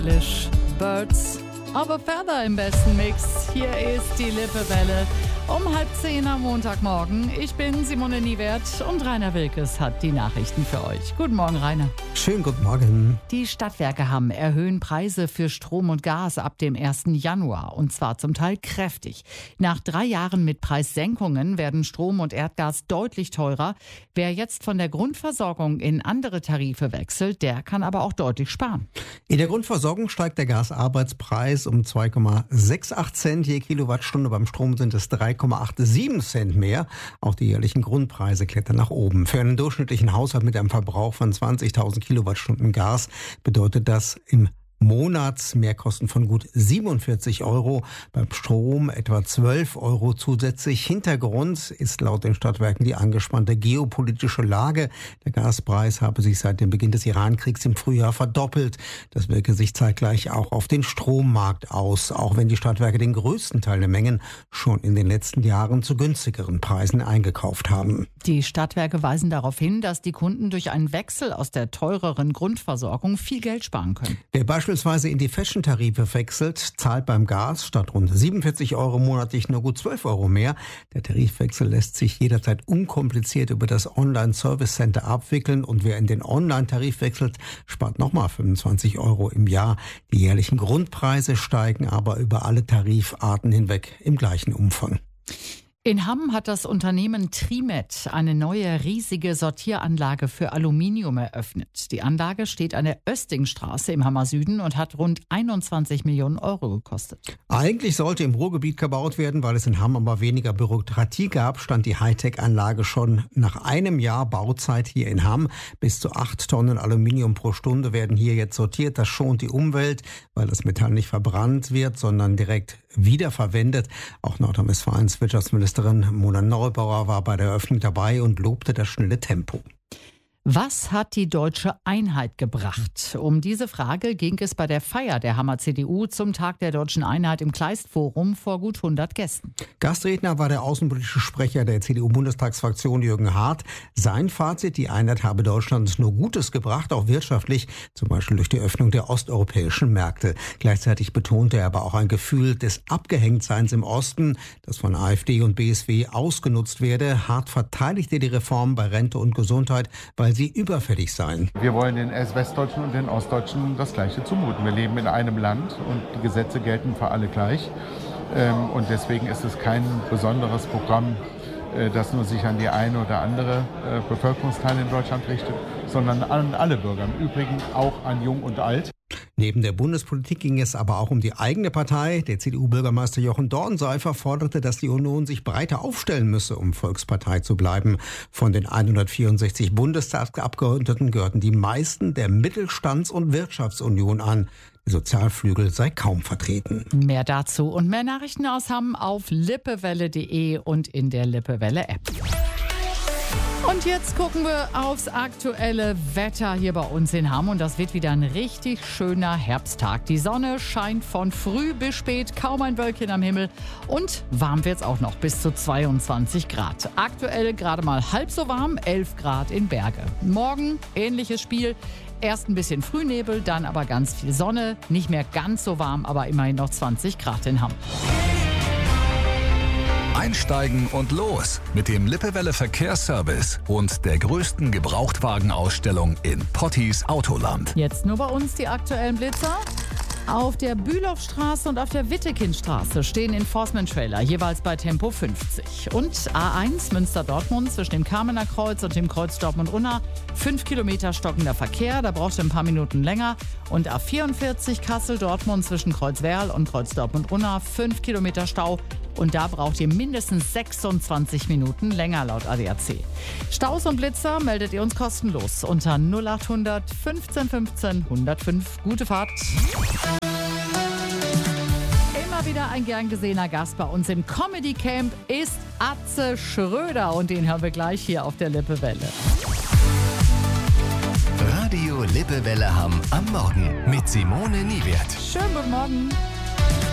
Eilish, Birds of a Feather im besten Mix. Hier ist die Lippewelle um 9:30 am Montagmorgen. Ich bin Simone Niewert und Rainer Wilkes hat die Nachrichten für euch. Guten Morgen, Rainer. Schönen guten Morgen. Die Stadtwerke Hamm erhöhen Preise für Strom und Gas ab dem 1. Januar und zwar zum Teil kräftig. Nach 3 Jahren mit Preissenkungen werden Strom und Erdgas deutlich teurer. Wer jetzt von der Grundversorgung in andere Tarife wechselt, der kann aber auch deutlich sparen. In der Grundversorgung steigt der Gasarbeitspreis um 2,68 Cent je Kilowattstunde. Beim Strom sind es 3,87 Cent mehr. Auch die jährlichen Grundpreise klettern nach oben. Für einen durchschnittlichen Haushalt mit einem Verbrauch von 20.000 Kilowattstunden Gas bedeutet das im Monatsmehrkosten von gut 47 Euro, beim Strom etwa 12 Euro zusätzlich. Hintergrund ist laut den Stadtwerken die angespannte geopolitische Lage. Der Gaspreis habe sich seit dem Beginn des Iran-Kriegs im Frühjahr verdoppelt. Das wirke sich zeitgleich auch auf den Strommarkt aus, auch wenn die Stadtwerke den größten Teil der Mengen schon in den letzten Jahren zu günstigeren Preisen eingekauft haben. Die Stadtwerke weisen darauf hin, dass die Kunden durch einen Wechsel aus der teureren Grundversorgung viel Geld sparen können. Wer beispielsweise in die Fashion-Tarife wechselt, zahlt beim Gas statt rund 47 Euro monatlich nur gut 12 Euro mehr. Der Tarifwechsel lässt sich jederzeit unkompliziert über das Online-Service-Center abwickeln und wer in den Online-Tarif wechselt, spart nochmal 25 Euro im Jahr. Die jährlichen Grundpreise steigen aber über alle Tarifarten hinweg im gleichen Umfang. In Hamm hat das Unternehmen Trimet eine neue riesige Sortieranlage für Aluminium eröffnet. Die Anlage steht an der Östingstraße im Hammer Süden und hat rund 21 Millionen Euro gekostet. Eigentlich sollte im Ruhrgebiet gebaut werden, weil es in Hamm aber weniger Bürokratie gab, stand die Hightech-Anlage schon nach einem Jahr Bauzeit hier in Hamm. Bis zu 8 Tonnen Aluminium pro Stunde werden hier jetzt sortiert. Das schont die Umwelt, weil das Metall nicht verbrannt wird, sondern direkt wiederverwendet. Auch Nordrhein-Westfalens Wirtschaftsministerin Mona Neubauer war bei der Eröffnung dabei und lobte das schnelle Tempo. Was hat die deutsche Einheit gebracht? Um diese Frage ging es bei der Feier der Hammer CDU zum Tag der deutschen Einheit im Kleistforum vor gut 100 Gästen. Gastredner war der außenpolitische Sprecher der CDU-Bundestagsfraktion Jürgen Hart. Sein Fazit, die Einheit habe Deutschland nur Gutes gebracht, auch wirtschaftlich, zum Beispiel durch die Öffnung der osteuropäischen Märkte. Gleichzeitig betonte er aber auch ein Gefühl des Abgehängtseins im Osten, das von AfD und BSW ausgenutzt werde. Hart verteidigte die Reformen bei Rente und Gesundheit, weil sie überfällig seien. Wir wollen den Westdeutschen und den Ostdeutschen das Gleiche zumuten. Wir leben in einem Land und die Gesetze gelten für alle gleich. Und deswegen ist es kein besonderes Programm, das nur sich an die eine oder andere Bevölkerungsteil in Deutschland richtet, sondern an alle Bürger, im Übrigen auch an Jung und Alt. Neben der Bundespolitik ging es aber auch um die eigene Partei. Der CDU-Bürgermeister Jochen Dornseifer forderte, dass die Union sich breiter aufstellen müsse, um Volkspartei zu bleiben. Von den 164 Bundestagsabgeordneten gehörten die meisten der Mittelstands- und Wirtschaftsunion an. Der Sozialflügel sei kaum vertreten. Mehr dazu und mehr Nachrichten aus Hamm auf lippewelle.de und in der Lippewelle-App. Und jetzt gucken wir aufs aktuelle Wetter hier bei uns in Hamm und das wird wieder ein richtig schöner Herbsttag. Die Sonne scheint von früh bis spät, kaum ein Wölkchen am Himmel und warm wird's auch noch bis zu 22 Grad. Aktuell gerade mal halb so warm, 11 Grad in Berge. Morgen ähnliches Spiel. Erst ein bisschen Frühnebel, dann aber ganz viel Sonne. Nicht mehr ganz so warm, aber immerhin noch 20 Grad in Hamm. Einsteigen und los mit dem Lippewelle Verkehrsservice und der größten Gebrauchtwagenausstellung in Pottis Autoland. Jetzt nur bei uns die aktuellen Blitzer. Auf der Bülowstraße und auf der Wittekindstraße stehen Enforcement-Trailer, jeweils bei Tempo 50. Und A1 Münster-Dortmund zwischen dem Kamener Kreuz und dem Kreuz Dortmund-Unna. 5 Kilometer stockender Verkehr, da braucht ihr ein paar Minuten länger. Und A44 Kassel-Dortmund zwischen Kreuz-Werl und Kreuz Dortmund-Unna. 5 Kilometer Stau. Und da braucht ihr mindestens 26 Minuten länger laut ADAC. Staus und Blitzer meldet ihr uns kostenlos unter 0800 15 15 105. Gute Fahrt. Immer wieder ein gern gesehener Gast bei uns im Comedy Camp ist Atze Schröder und den hören wir gleich hier auf der Lippewelle. Radio Lippewelle Hamm am Morgen mit Simone Niewert. Schönen guten Morgen.